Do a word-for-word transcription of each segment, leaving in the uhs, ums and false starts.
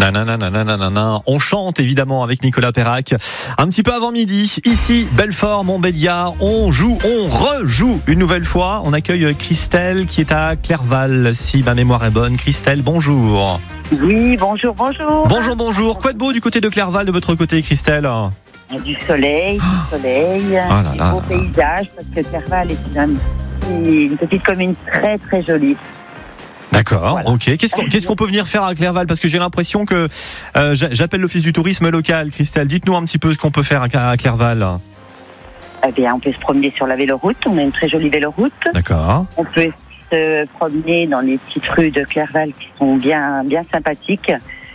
Nanananananana. On chante évidemment avec Nicolas Perrac. Un petit peu avant midi, ici, Belfort, Montbéliard. On joue, on rejoue une nouvelle fois. On accueille Christelle qui est à Clerval, si ma mémoire est bonne. Christelle, bonjour. Oui, bonjour, bonjour. Bonjour, bonjour. Quoi de beau du côté de Clerval, de votre côté, Christelle? Du soleil, du soleil, Oh là du là beau là là. paysage, parce que Clerval est une, une petite commune très très jolie. D'accord, Voilà. ok. Qu'est-ce qu'on, qu'est-ce qu'on peut venir faire à Clerval? Parce que j'ai l'impression que euh, j'a- j'appelle l'office du tourisme local. Christelle, dites-nous un petit peu ce qu'on peut faire à, à Clerval. Eh bien, on peut se promener sur la véloroute, on a une très jolie véloroute. D'accord. On peut se promener dans les petites rues de Clerval qui sont bien, bien sympathiques.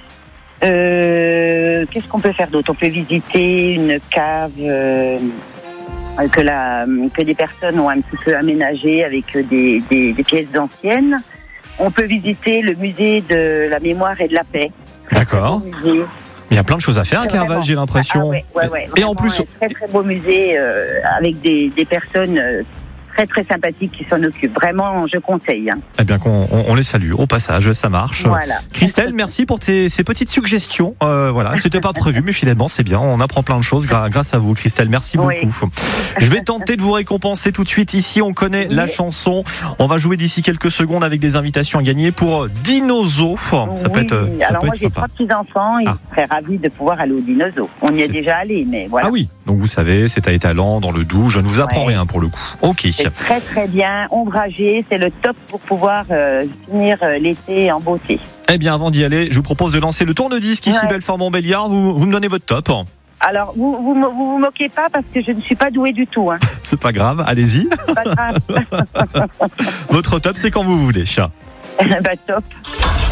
Euh, qu'est-ce qu'on peut faire d'autre? On peut visiter une cave euh, que, la, que des personnes ont un petit peu aménagée avec des, des, des pièces anciennes. On peut visiter le musée de la mémoire et de la paix. D'accord. Très beau musée. Il y a plein de choses à faire à Clerval, Vraiment. j'ai l'impression. Ah, ouais, ouais, ouais. Et en Vraiment, plus, un très très beau musée euh, avec des, des personnes euh, très très sympathiques qui s'en occupent. Vraiment, je conseille. Hein. eh bien qu'on on, on les salue au passage, ça marche. Voilà. Christelle, merci pour tes, ces petites suggestions. Euh, voilà, c'était pas prévu, mais finalement c'est bien. On apprend plein de choses gra- grâce à vous, Christelle. Merci beaucoup. Oui. Je vais tenter de vous récompenser tout de suite. Ici, on connaît Oui. la chanson. On va jouer d'ici quelques secondes avec des invitations à gagner pour Dinozo. Ça peut Oui. être, ça Alors peut moi être j'ai sympa. trois petits-enfants, ils Ah. seraient ravis de pouvoir aller au Dinozo. On y C'est- est déjà allé, mais voilà. Ah oui, donc vous savez, c'est à Étalans, dans le Doubs. Je ne vous apprends Ouais. rien pour le coup. Ok. C'est très très bien, ombragé, c'est le top pour pouvoir euh, finir euh, l'été en beauté. Eh bien, avant d'y aller, je vous propose de lancer le tourne-disque ici, Ouais. Belfort Montbéliard. Vous, vous me donnez votre top. Alors vous vous, vous vous moquez pas parce que je ne suis pas douée du tout. Hein. C'est pas grave, allez-y. C'est pas grave. Votre top, c'est quand vous voulez. bah, top.